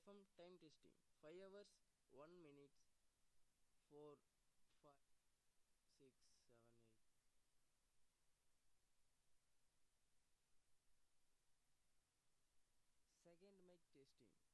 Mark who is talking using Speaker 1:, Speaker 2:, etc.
Speaker 1: FM time testing 5 hours 1 minute 4 5 6 7 8. Second mic testing